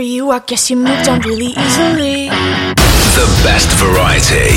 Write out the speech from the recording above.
for you, I guess you moved on really easily. The best variety.